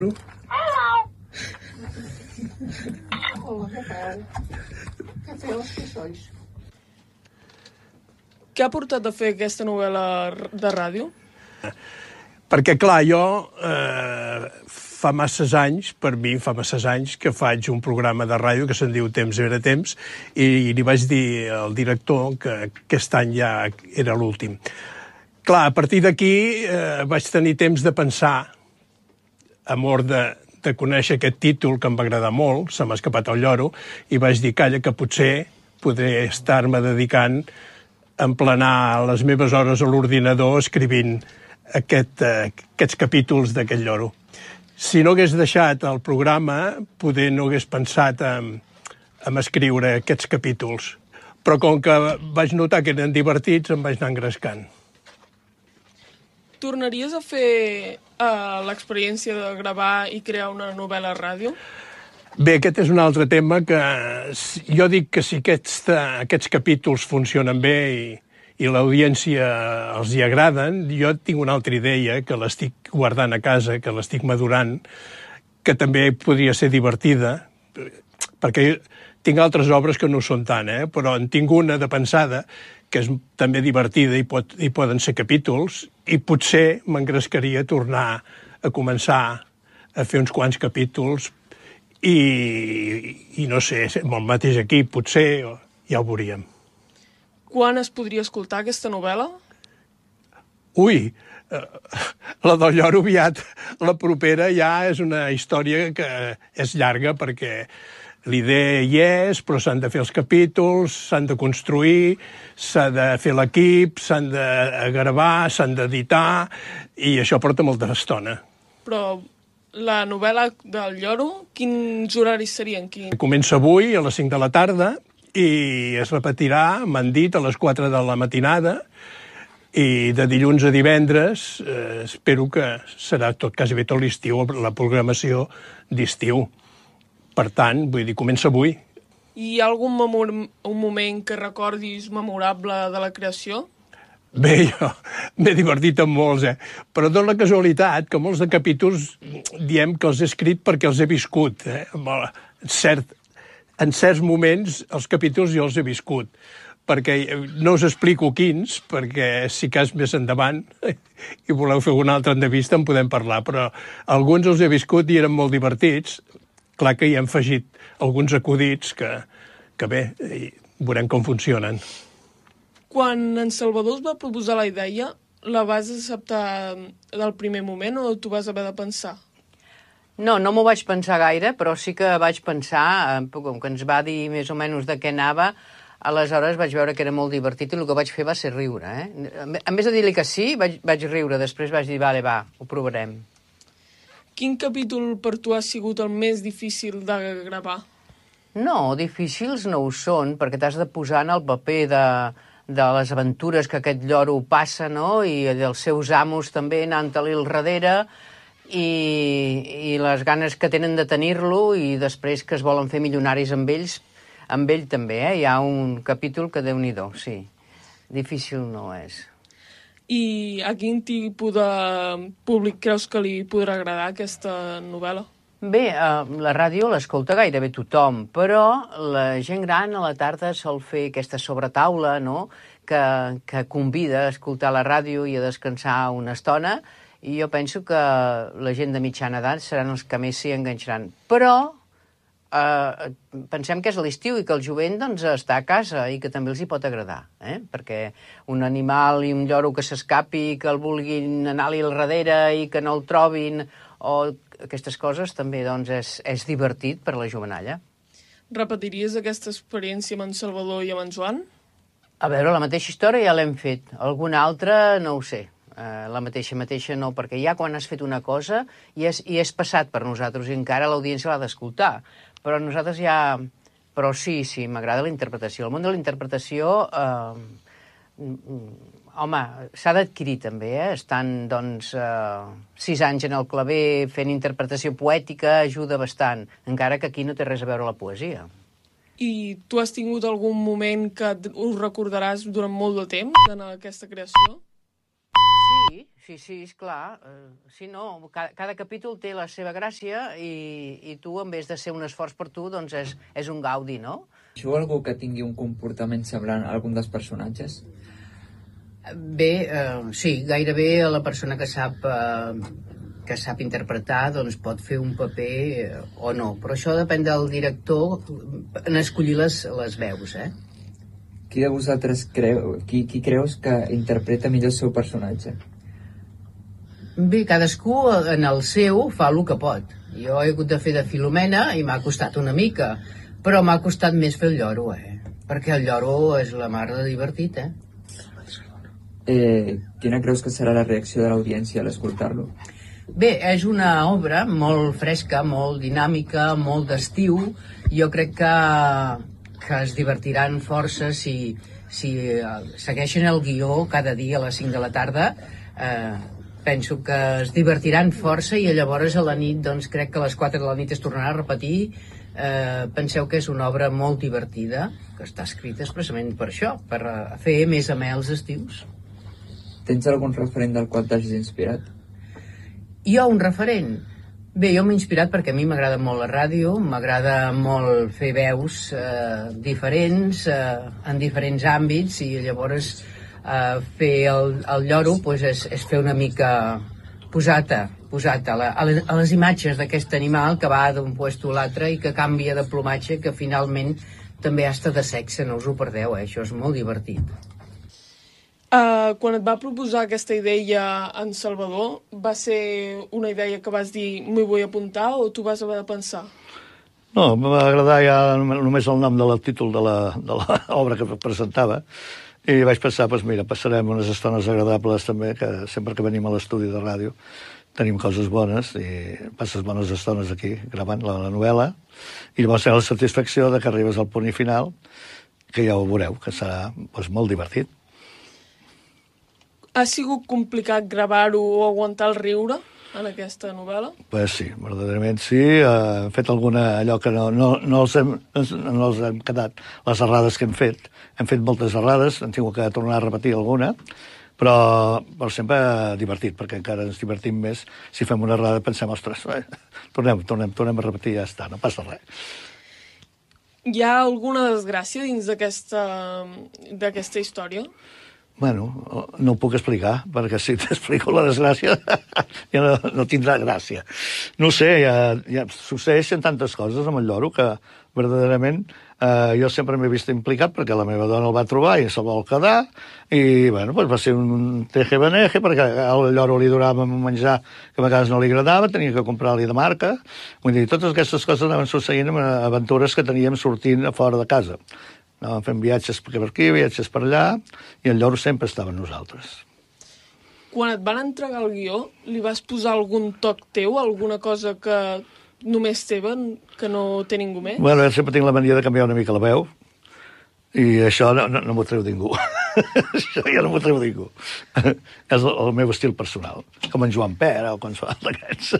Hola, què feu? Què feu, qui sois? Què ha portat a fer aquesta novel·la de ràdio? Perquè, clar, jo fa masses anys, per mi fa masses anys, que faig un programa de ràdio que se'n diu Temps era temps, i li vaig dir al director que aquest any ja era l'últim. Clar, a partir d'aquí vaig tenir temps de pensar, amor de conèixer aquest títol que em va agradar molt, Se m'ha escapat el lloro, i vaig dir, calla, que potser podré estar-me dedicant a emplenar les meves hores a l'ordinador escrivint aquests capítols d'aquest lloro. Si no hagués deixat el programa, poder no hagués pensat en escriure aquests capítols. Però com que vaig notar que eren divertits, em vaig anar engrescant. Tornaries a fer l'experiència de gravar i crear una novel·la a ràdio? Bé, aquest és un altre tema que jo dic que si aquests capítols funcionen bé i l'audiència els hi agraden, jo tinc una altra idea que l'estic guardant a casa, que l'estic madurant, que també podria ser divertida, perquè tinc altres obres que no ho són tant, però en tinc una de pensada que és també divertida i poden ser capítols, i potser m'engrescaria a tornar a començar a fer uns quants capítols i no sé, amb el mateix equip, potser ja ho veuríem. Quan es podria escoltar aquesta novel·la? Ui, la del lloro aviat. La propera ja és una història que és llarga perquè l'idea hi és, però s'han de fer els capítols, s'han de construir, s'ha de fer l'equip, s'han de gravar, s'han d'editar, i això porta molta estona. Però la novel·la del lloro, quins horaris serien? Comença avui a les 5 de la tarda i es repetirà, m'han dit, a les 4 de la matinada, i de dilluns a divendres espero que serà quasi bé tot l'estiu, la programació d'estiu. Per tant, vull dir, comença avui. Hi ha algun moment que recordis memorable de la creació? Bé, jo m'he divertit amb molts, però dona la casualitat que molts de capítols diem que els he escrit perquè els he viscut. En certs moments els capítols jo els he viscut, perquè no us explico quins, perquè si cas més endavant i voleu fer una altra entrevista en podem parlar, però alguns els he viscut i eren molt divertits. Clar que hi hem afegit alguns acudits que bé, veurem com funcionen. Quan en Salvador es va proposar la idea, la vas acceptar del primer moment o t'ho vas haver de pensar? No m'ho vaig pensar gaire, però sí que vaig pensar, com que ens va dir més o menys de què anava, aleshores vaig veure que era molt divertit i el que vaig fer va ser riure. En vez de dir-li que sí, vaig riure, després vaig dir, vale, va, ho provarem. Quin capítol per tu ha sigut el més difícil de gravar? No, difícils no ho són, perquè t'has de posar en el paper de les aventures que aquest lloro passa, no?, i dels seus amos també anant-li al darrere, i les ganes que tenen de tenir-lo i després que es volen fer milionaris amb ell també, Hi ha un capítol que Déu-n'hi-do, sí. Difícil no és. I a quin tipus de públic creus que li podrà agradar aquesta novel·la? Bé, la ràdio l'escolta gairebé tothom, però la gent gran a la tarda sol fer aquesta sobretaula, no?, que convida a escoltar la ràdio i a descansar una estona, i jo penso que la gent de mitjana edat seran els que més s'hi enganxaran. Però pensem que és l'estiu i que el jovent doncs, està a casa i que també els hi pot agradar, perquè un animal i un lloro que s'escapi, que el vulguin anar-li al darrere i que no el trobin, o aquestes coses també doncs, és divertit per a la jovenalla. Repetiries aquesta experiència amb en Salvador i amb en Joan? A veure, la mateixa història ja l'hem fet. Alguna altra no ho sé. La mateixa no, perquè ja quan has fet una cosa i és passat per nosaltres i encara l'audiència l'ha d'escoltar. Però nosaltres ja... Però sí, m'agrada la interpretació. El món de la interpretació, home, s'ha d'adquirir també, Estan, doncs, 6 anys en el claver fent interpretació poètica ajuda bastant, encara que aquí no té res a veure la poesia. I tu has tingut algun moment que us recordaràs durant molt de temps en aquesta creació? Sí, Sí, esclar. Sí, no, cada capítol té la seva gràcia i tu, en vez de ser un esforç per tu, doncs és un gaudi, no? Coneixeu algú que tingui un comportament semblant a algun dels personatges? Bé, sí, gairebé la persona que sap interpretar doncs pot fer un paper o no, però això depèn del director en escollir les veus, Qui de vosaltres qui creus que interpreta millor el seu personatge? Bé, cadascú en el seu fa el que pot. Jo he hagut de fer de Filomena i m'ha costat una mica, però m'ha costat més fer el lloro, perquè el lloro és la mar de divertit, Quina creus que serà la reacció de l'audiència a l'escoltar-lo? Bé, és una obra molt fresca, molt dinàmica, molt d'estiu. Jo crec que es divertiran força si segueixen el guió cada dia a les 5 de la tarda. Penso que es divertiran força i llavors a la nit, doncs crec que a les 4 de la nit es tornarà a repetir. Penseu que és una obra molt divertida, que està escrita expressament per això, per fer més amè els estius. Tens algun referent del qual t'hagis inspirat? Jo, un referent? Bé, jo m'he inspirat perquè a mi m'agrada molt la ràdio, m'agrada molt fer veus diferents, en diferents àmbits, i llavors fer el lloro és fer una mica posat a les imatges d'aquest animal que va d'un puesto a l'altre i que canvia de plomatge, que finalment també està de sexe, no us ho perdeu, això és molt divertit. Quan et va proposar aquesta idea en Salvador, va ser una idea que vas dir m'hi vull apuntar o tu vas haver de pensar? No, em va agradar ja només el nom del títol de l'obra que presentava i vaig pensar, doncs mira, passarem unes estones agradables també, que sempre que venim a l'estudi de ràdio tenim coses bones i passes bones estones aquí gravant la novel·la i llavors té la satisfacció de que arribes al punt i final, que ja ho veureu, que serà molt divertit. Ha sigut complicat gravar-ho o aguantar el riure en aquesta novel·la? Pues sí, verdaderament sí. Hem fet alguna allò que no els hem quedat les errades que hem fet. Hem fet moltes errades, hem tingut que tornar a repetir alguna, però sempre divertit, perquè encara ens divertim més. Si fem una errada pensem, ostres, tornem a repetir i ja està, no passa res. Hi ha alguna desgràcia dins d'aquesta història? Bueno, no ho puc explicar, perquè si t'explico la desgràcia ja no tindrà gràcia. No ho sé, ja succeeixen tantes coses amb el lloro que verdaderament jo sempre m'he vist implicat perquè la meva dona el va trobar i se'l vol quedar i bueno, va ser un teje-beneje perquè al lloro li donava menjar que a vegades no li agradava, tenia que comprar-li de marca. Vull dir, totes aquestes coses anaven succeint amb aventures que teníem sortint a fora de casa. Anàvem fent viatges per aquí, viatges per allà, i el lloro sempre estava amb nosaltres. Quan et van entregar el guió, li vas posar algun toc teu, alguna cosa que només teva, que no té ningú més? Bueno, jo sempre tinc la mania de canviar una mica la veu, i això no m'ho treu ningú. Això ja no m'ho treu ningú. És el meu estil personal, com en Joan Pera o qualsevol d'aquests.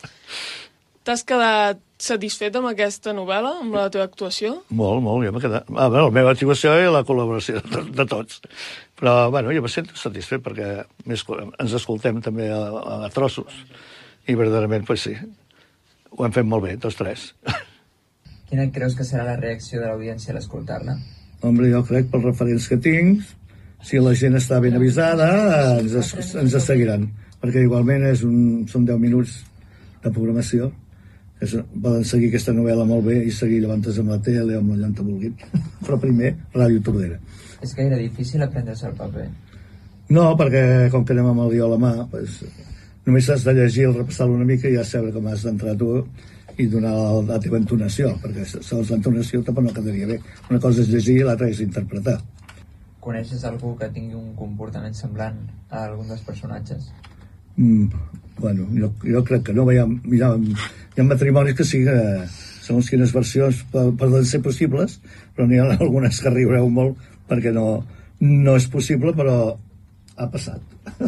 T'has quedat satisfet amb aquesta novel·la, amb la teva actuació? Molt, jo m'he quedat... La meva actuació i la col·laboració de tots. Però, bueno, jo me sento satisfet perquè ens escoltem també a trossos. I verdaderament, doncs sí, ho hem fet molt bé, tots tres. Quina creus que serà la reacció de l'audiència a l'escoltar-la? Home, jo crec, pels referents que tinc, si la gent està ben avisada, ens seguiran. Perquè igualment són 10 minuts de programació. Poden seguir aquesta novel·la molt bé i seguir llevantes amb la tele o amb la llanta vulguin. Però primer, Ràdio Tordera. És gaire difícil aprendre-se el paper? No, perquè com que anem amb el guió a la mà, només has de llegir, repassar-lo una mica i ja saber com has d'entrar tu i donar la teva entonació, perquè segons l'entonació tampoc no quedaria bé. Una cosa és llegir i l'altra és interpretar. Coneixes algú que tingui un comportament semblant a algun dels personatges? Bueno, jo crec que no. Hi ha matrimonis que sí que, segons quines versions poden ser possibles, però n'hi ha algunes que riureu molt perquè no és possible, però ha passat.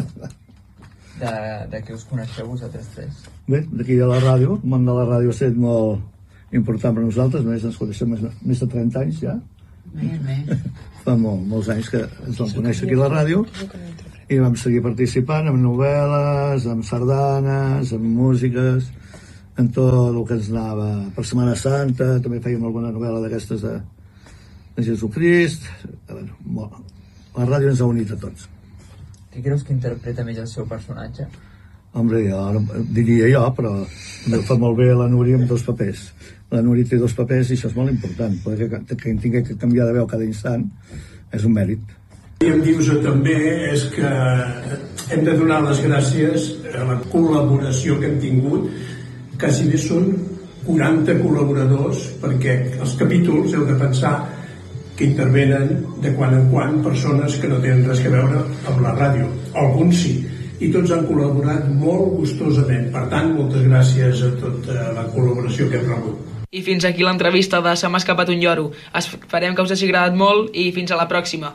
De què us coneixeu vosaltres tres? Bé, d'aquí a la ràdio, el món de la ràdio ha estat molt important per nosaltres, ens coneixem més de 30 anys ja. Més. Fa molts anys que ens vam conèixer aquí a la ràdio i vam seguir participant en novel·les, en sardanes, en músiques, en tot el que ens anava. Per Setmana Santa també fèiem alguna novel·la d'aquestes de Jesucrist. Bueno, la ràdio ens ha unit a tots. Qui creus que interpreta millor el seu personatge? Hombre, jo diria jo, però em fa molt bé la Núria amb 2 papers. La Núria té 2 papers i això és molt important, perquè que tingui que canviar de veu cada instant és un mèrit. I em dius també és que hem de donar les gràcies a la col·laboració que hem tingut. Quasi bé són 40 col·laboradors, perquè els capítols heu de pensar que intervenen de quan en quan persones que no tenen res a veure amb la ràdio. Alguns sí, i tots han col·laborat molt gustosament. Per tant, moltes gràcies a tota la col·laboració que hem rebut. I fins aquí l'entrevista de Se m'ha escapat un lloro. Esperem que us hagi agradat molt i fins a la pròxima.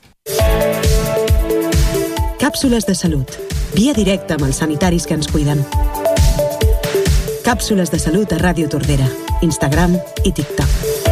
Càpsules de salut. Via directa amb els sanitaris que ens cuiden. Càpsules de salut a Ràdio Tordera, Instagram i TikTok.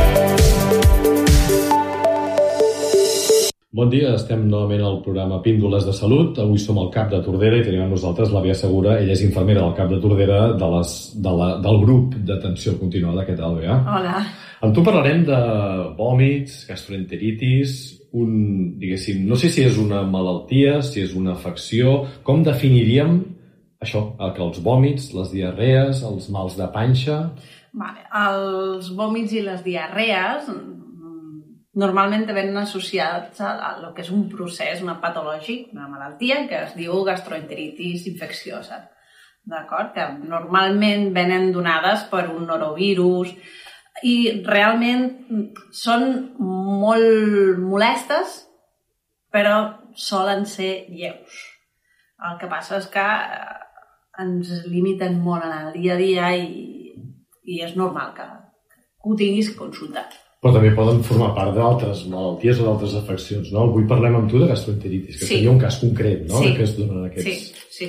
Bon dia, estem novament al programa Píndoles de Salut. Avui som al CAP de Tordera i tenim amb nosaltres la Bea Segura. Ella és infermera del CAP de Tordera del grup d'atenció continuada. Què tal, Bea? Hola. Amb tu parlarem de vòmits, gastroenteritis, diguéssim, no sé si és una malaltia, si és una afecció. Com definiríem això, que els vòmits, les diarrees, els mals de panxa? Vale. Els vòmits i les diarrees normalment venen associats a el que és un procés, una patològic, una malaltia que es diu gastroenteritis infecciosa. D'acord? Que normalment venen donades per un norovirus i realment són molt molestes, però solen ser lleus. El que passa és que ens limiten molt en el dia a dia i és normal que ho tinguis que consultar. Però també poden formar part d'altres malalties o d'altres afeccions, no? Avui parlem amb tu de gastroenteritis, que seria un cas concret, no? Sí. Que es donen aquests... Sí.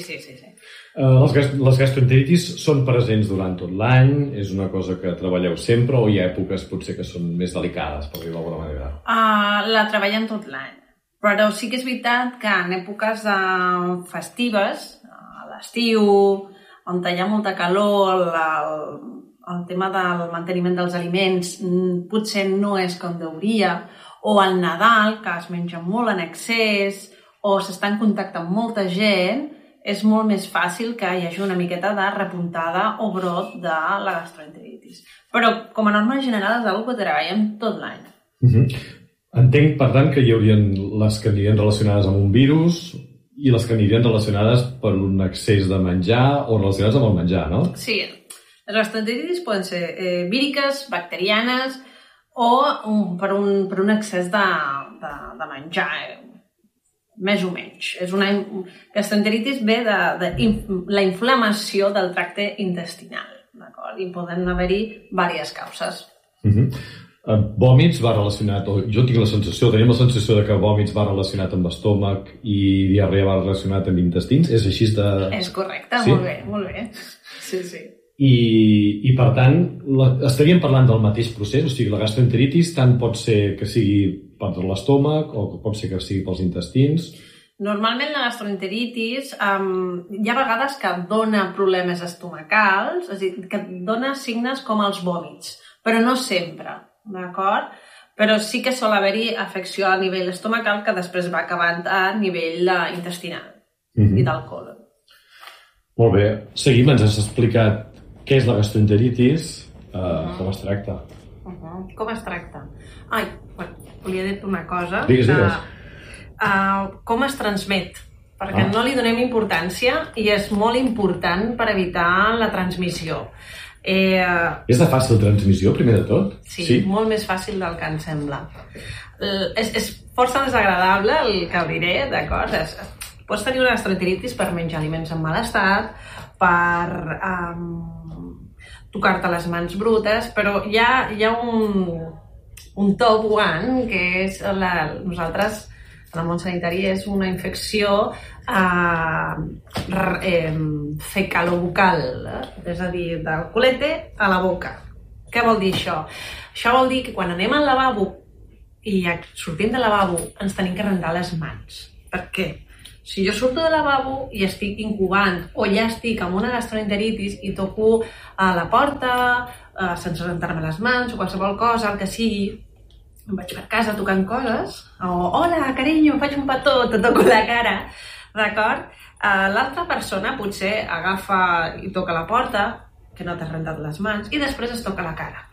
Les gastroenteritis són presents durant tot l'any? És una cosa que treballeu sempre o hi ha èpoques potser que són més delicades, per dir-ho d'alguna manera? La treballem tot l'any, però sí que és veritat que en èpoques festives, a l'estiu, on hi ha molta calor, el tema del manteniment dels aliments potser no és com deuria, o al Nadal, que es menja molt en excés, o s'està en contacte amb molta gent, és molt més fàcil que hi hagi una miqueta de repuntada o brot de la gastroenteritis. Però, com a norma general, és una que treballem tot l'any. Entenc, per tant, que hi haurien les que anirien relacionades amb un virus i les que anirien relacionades per un excés de menjar o relacionades amb el menjar, no? Sí, les gastroenteritis poden ser víriques, bacterianes o per un excés de menjar, més o menys. Gastroenteritis ve de la inflamació del tracte intestinal, d'acord? I poden haver-hi diverses causes. Vòmits va relacionat, o jo tinc la sensació, tenim la sensació de que vòmits va relacionat amb estómac i diarrea va relacionat amb intestins. És així de... És correcte, sí? Molt bé. Sí. I per tant, estaríem parlant del mateix procés, o sigui, la gastroenteritis tant pot ser que sigui per l'estómac o pot ser que sigui pels intestins. Normalment la gastroenteritis hi ha vegades que dona problemes estomacals, és a dir, que dona signes com els vòmits, però no sempre, d'acord? Però sí que sol haver-hi afecció a nivell estomacal que després va acabant a nivell intestinal i del colon. Molt bé. Seguim, ens has explicat què és la gastroenteritis, com es tracta. Com es tracta? Volia dir-te una cosa. Digues. Com es transmet, perquè no li donem importància i és molt important per evitar la transmissió. És de fàcil transmissió, primer de tot? Sí, molt més fàcil del que ens sembla. És força desagradable el que diré, d'acord? Pots tenir una gastroenteritis per menjar aliments en mal estat, per tocar-te les mans brutes, però hi ha un top one, que és nosaltres, en el món sanitari, és una infecció fecalobucal, és a dir, del culete a la boca. Què vol dir això? Això vol dir que quan anem al lavabo i sortim del lavabo ens tenim que rentar les mans. Per què? Si jo surto del lavabo i estic incubant o ja estic amb una gastroenteritis i toco a la porta sense rentar-me les mans o qualsevol cosa, el que sigui, em vaig per casa tocant coses, o hola, carinyo, faig un petó, te toco la cara, d'acord? L'altra persona potser agafa i toca la porta, que no t'has rentat les mans, i després es toca la cara.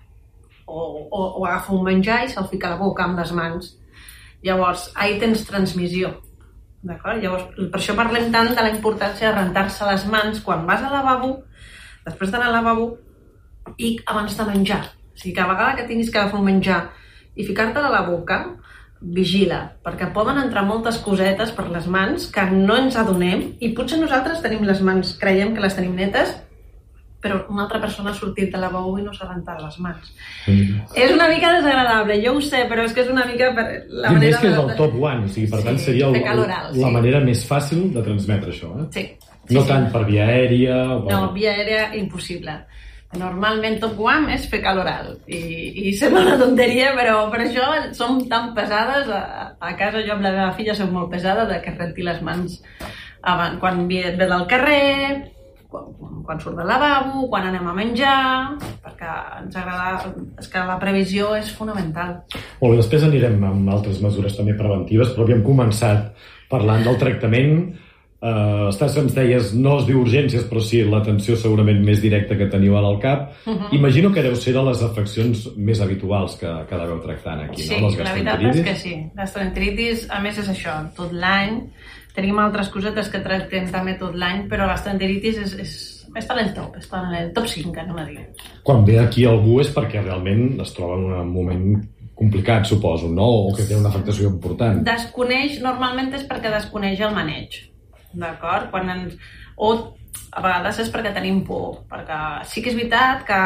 O agafa un menjar i se'l fica a la boca amb les mans. Llavors, ahí tens transmissió. D'acord? Llavors, per això parlem tant de la importància de rentar-se les mans quan vas al lavabo, després d'anar al lavabo i abans de menjar. O sigui, cada vegada que tinguis que agafar un menjar i ficar-te-la a la boca, vigila, perquè poden entrar moltes cosetes per les mans que no ens adonem i potser nosaltres tenim les mans, creiem que les tenim netes, però una altra persona ha sortit de lavabo i no s'ha rentat les mans. És una mica desagradable, jo ho sé, però és que és una mica la manera... Més que és el top one, o sigui, per tant seria la manera més fàcil de transmetre això, eh? Sí. No tant per via aèria... No, via aèria impossible. Normalment top one és fecal oral i sembla una tonteria, però per això som tan pesades. A casa jo amb la meva filla som molt pesada de que renti les mans quan ve del carrer, quan surt del lavabo, quan anem a menjar, perquè ens agrada, és que la previsió és fonamental. Molt bé, després anirem amb altres mesures també preventives, però havíem començat parlant del tractament. Estàs, ens deies, no es diu urgències, però sí l'atenció segurament més directa que teniu al cap. Imagino que deu ser de les afeccions més habituals que deveu tractant aquí, sí, no? Sí, la veritat és que sí. Gastroenteritis, a més, és això, tot l'any. Tenim altres cosetes que tractem també tot l'any, però la gastroenteritis està en el top, està en el top 5, anem a dir. Quan ve aquí algú és perquè realment es troba en un moment complicat, suposo, no? O que té una afectació important. Normalment és perquè desconeix el maneig, d'acord? O a vegades és perquè tenim por, perquè sí que és veritat que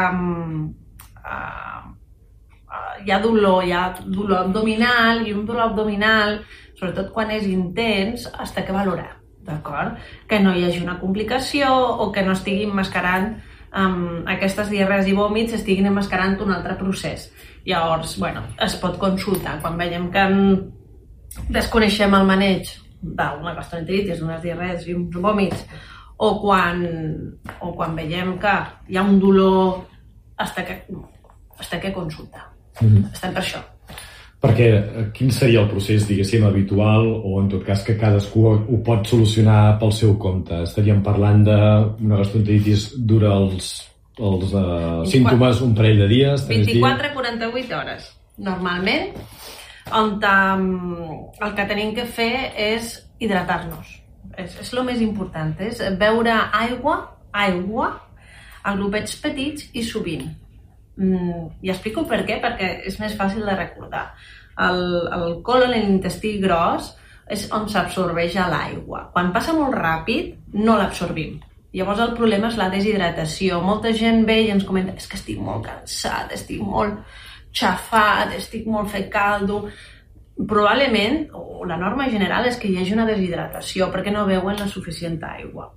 hi ha dolor abdominal, i un dolor abdominal, sobretot quan és intens, has de valorar, d'acord? Que no hi hagi una complicació o que no estigui emmascarant aquestes diarrees i vòmits, estiguin emmascarant un altre procés. Llavors, bueno, es pot consultar. Quan veiem que desconeixem el maneig d'una gastroenteritis, d'unes diarrees i uns vòmits, o quan veiem que hi ha un dolor, has de consultar. Estem per això. Perquè quin seria el procés, diguéssim, habitual, o en tot cas que cadascú ho pot solucionar pel seu compte? Estaríem parlant d'una gastroenteritis dura els símptomes un parell de dies? 24 a 48 hores, normalment, on el que tenim que fer és hidratar-nos. És el més important, és beure aigua, a grupets petits i sovint. I explico per què, perquè és més fàcil de recordar. El colon, l'intestí gros, és on s'absorbeix l'aigua. Quan passa molt ràpid, no l'absorbim. Llavors el problema és la deshidratació. Molta gent ve i ens comenta, és que estic molt cansat, estic molt xafat, estic molt fet caldo. Probablement, o la norma general, és que hi hagi una deshidratació perquè no beuen la suficient aigua.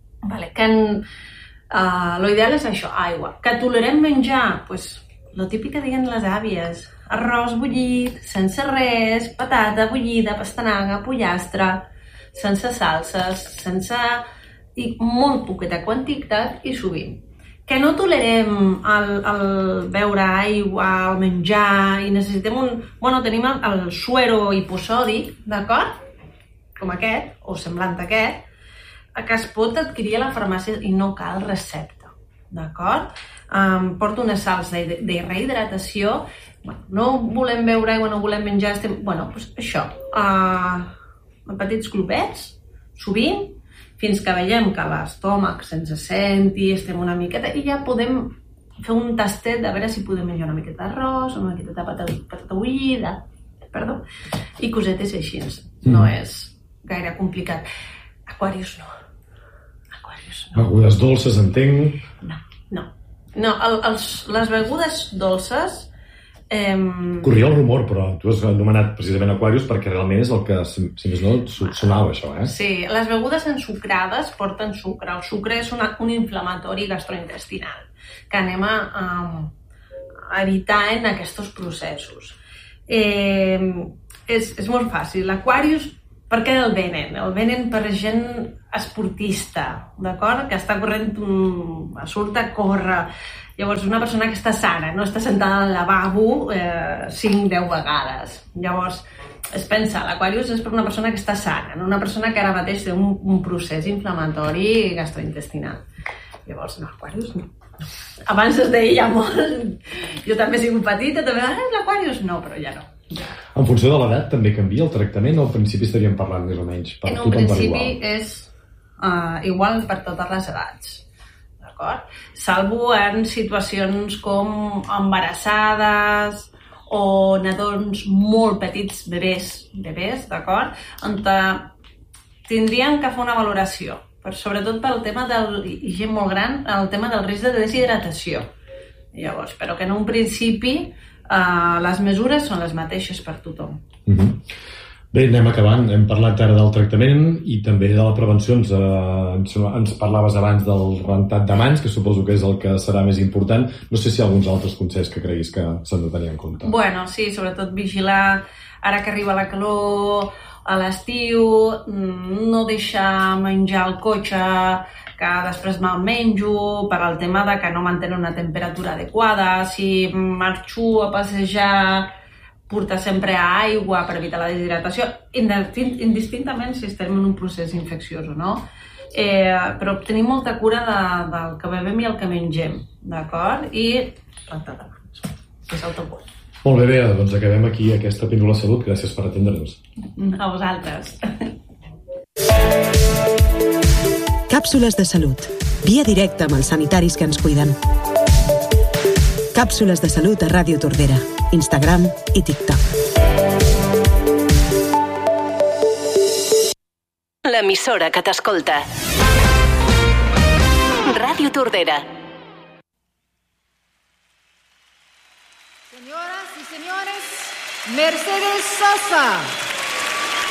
L'ideal és això, aigua. Que tolerem menjar? Doncs lo típic que diuen les àvies. Arròs bullit, sense res, patata bullida, pastanaga, pollastre, sense salses, i molt poqueta quantitat i sovint. Que no tolerem el beure aigua, el menjar, i necessitem tenim el suero hiposòdic, d'acord? Com aquest, o semblant a aquest, que es pot adquirir a la farmàcia i no cal recepta, d'acord? Porto unes sals de rehidratació. No volem beure aigua, no volem menjar, doncs això, en petits glopets, sovint, fins que veiem que l'estómac se'ns assenti, estem una miqueta, i ja podem fer un tastet de veure si podem menjar una miqueta d'arròs, una miqueta de patata bullida, i cosetes així. No és gaire complicat. Aquarius no. Begudes dolces, entenc? No, les begudes dolces... Corria el rumor, però tu has anomenat precisament Aquarius perquè realment és el que, si més no, sonava això, eh? Sí, les begudes ensucrades porten sucre. El sucre és un inflamatori gastrointestinal que anem a evitar en aquests processos. És molt fàcil. L'Aquarius Per què el venen? El venen per gent esportista, d'acord? Que està corrent, surt a córrer. Llavors, una persona que està sana, no està sentada al lavabo 5-10 vegades. Llavors, es pensa, l'Aquarius és per una persona que està sana, no una persona que ara mateix té un procés inflamatori gastrointestinal. Llavors, no, Aquarius no. Abans es deia ja molt. Jo també he sigut petita, també, l'Aquarius no, però ja no. En funció de l'edat també canvia el tractament o al principi estaríem parlant més o menys per tothom per igual? En un principi és igual per totes les edats, d'acord? Salvo en situacions com embarassades o nadons molt petits, bebès, d'acord? On tindrien que fer una valoració, sobretot pel tema i gent molt gran, el tema del risc de deshidratació. Llavors, però que en un principi les mesures són les mateixes per tothom. Bé, anem acabant. Hem parlat ara del tractament i també de la prevenció. Ens parlaves abans del rentat de mans, que suposo que és el que serà més important. No sé si hi ha alguns altres consells que creguis que s'han de tenir en compte. Bueno, sí, sobretot vigilar, ara que arriba la calor, a l'estiu, no deixar menjar al cotxe, que després me'l menjo, per al tema de que no mantenen una temperatura adequada. Si marxo a passejar, portar sempre aigua per evitar la deshidratació, indistintament si estem en un procés infecciós o no. Però tenir molta cura del que bevem i el que mengem, d'acord? I rentar de mans, que és el top 1. Molt bé, Bea, doncs acabem aquí aquesta Píndola Salut. Gràcies per atendre'ns. A vosaltres. Càpsules de salut. Via directa amb els sanitaris que ens cuiden. Càpsules de salut a Ràdio Tordera, Instagram i TikTok. L'emissora que t'escolta. Ràdio Tordera. Señoras y señores, Mercedes Sosa.